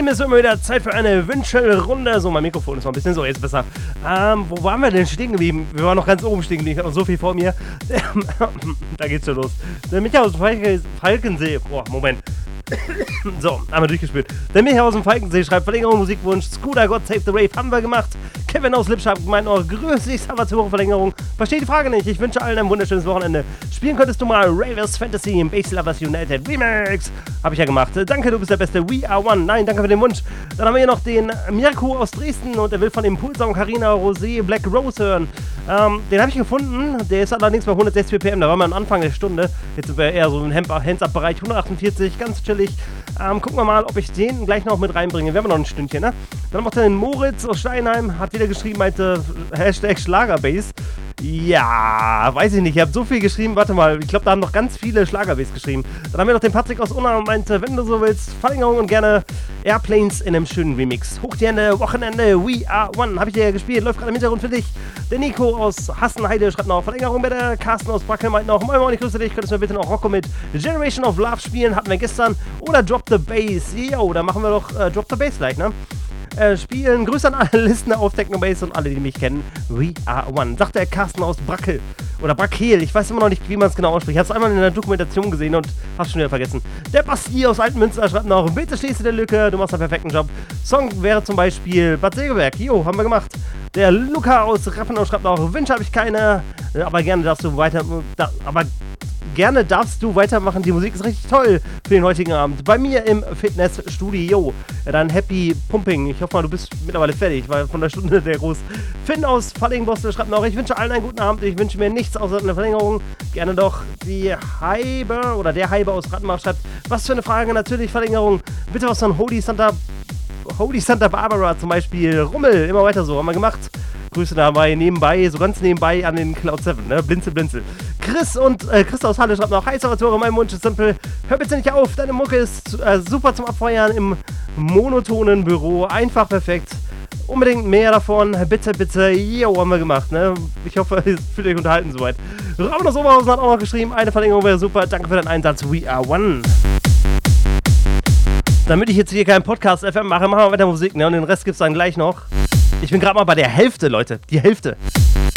ist immer wieder Zeit für eine Wünschelrunde. So, mein Mikrofon ist noch ein bisschen so, jetzt besser. Wo waren wir denn stehen geblieben? Wir waren noch ganz oben stehen geblieben, ich habe noch so viel vor mir. Da geht's schon los. Der Micha aus dem Falkensee. Boah, Moment. So, einmal durchgespielt. Der Micha aus dem Falkensee schreibt Verlängerung, Musikwunsch, Scooter, God Save the Rave, haben wir gemacht. Kevin aus Lippstadt meint noch, grüß dich, Salvatore Verlängerung. Verstehe die Frage nicht, ich wünsche allen ein wunderschönes Wochenende. Spielen könntest du mal Ravers Fantasy im Bass Lovers United Remix. Habe ich ja gemacht. Danke, du bist der Beste. We are one. Nein, danke für den Wunsch. Dann haben wir hier noch den Mirko aus Dresden und er will von Impulsa und Carina Rosé Black Rose hören. Den habe ich gefunden. Der ist allerdings bei 160 ppm. Da waren wir am Anfang der Stunde. Jetzt sind wir eher so im Hands-Up-Bereich. 148, ganz chillig. Gucken wir mal, ob ich den gleich noch mit reinbringe. Wir haben noch ein Stündchen, ne? Dann noch den Moritz aus Steinheim. Hat wieder geschrieben, meinte Hashtag Schlagerbass. Ja, weiß ich nicht. Ich habe so viel geschrieben. Warte mal, ich glaube, da haben noch ganz viele Schlagerbass geschrieben. Dann haben wir noch den Patrick aus Unna und meinte, wenn du so willst, Verlängerung und gerne Airplanes in einem schönen Remix. Hoch die Hände, Wochenende, We Are One. Habe ich dir ja gespielt. Läuft gerade im Hintergrund für dich. Der Nico aus Hassenheide schreibt noch Verlängerung bitte. Carsten aus Brackel meint noch, moin moin, ich grüße dich. Könntest du mir bitte noch Rocco mit Generation of Love spielen? Hatten wir gestern. Oder Drop the Bass. Jo, da machen wir doch Drop the Bass gleich, ne? Spielen. Grüße an alle Listener auf Technobase und alle, die mich kennen. We are one. Sagt der Carsten aus Brackel. Oder Brackel. Ich weiß immer noch nicht, wie man es genau ausspricht. Ich habe es einmal in der Dokumentation gesehen und hab's schon wieder vergessen. Der Basti aus Altenmünster schreibt noch, bitte stehst du der Lücke, du machst einen perfekten Job. Song wäre zum Beispiel Bad Segeberg. Jo, haben wir gemacht. Der Luca aus Rappenau schreibt noch, Wünsche habe ich keine, aber gerne darfst du weitermachen. Die Musik ist richtig toll für den heutigen Abend. Bei mir im Fitnessstudio. Ja, dann Happy Pumping. Ich hoffe mal, du bist mittlerweile fertig, weil von der Stunde der groß. Finn aus Fallingbostel schreibt noch, ich wünsche allen einen guten Abend. Ich wünsche mir nichts außer eine Verlängerung. Gerne doch die Heibe oder der Heibe aus Rattenbach schreibt, was für eine Frage, natürlich Verlängerung. Bitte was von Holy Santa Barbara zum Beispiel. Rummel, immer weiter so, haben wir gemacht. Grüße dabei nebenbei, so ganz nebenbei an den Cloud 7, ne? Blinzel, blinzel. Chris aus Halle schreibt noch, hi Salvatore, mein Wunsch ist simpel. Hör bitte nicht auf, deine Mucke ist super zum Abfeuern im monotonen Büro. Einfach perfekt. Unbedingt mehr davon. Bitte, bitte. Jo, haben wir gemacht, ne? Ich hoffe, ihr fühlt euch unterhalten soweit. Raum aus Oberhausen hat auch noch geschrieben, eine Verlängerung wäre super. Danke für deinen Einsatz. We are one. Damit ich jetzt hier keinen Podcast FM mache, machen wir weiter Musik, ne? Und den Rest gibt's dann gleich noch. Ich bin gerade mal bei der Hälfte, Leute. Die Hälfte.